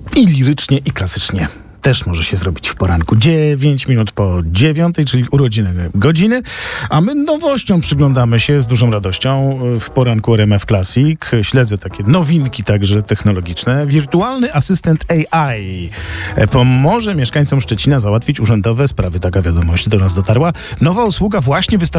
I lirycznie, i klasycznie. Też może się zrobić w poranku. 9 minut po 9, czyli urodziny godziny. A my nowościom przyglądamy się z dużą radością w poranku RMF Classic. Śledzę takie nowinki także technologiczne. Wirtualny asystent AI pomoże mieszkańcom Szczecina załatwić urzędowe sprawy. Taka wiadomość do nas dotarła. Nowa usługa właśnie wystarczy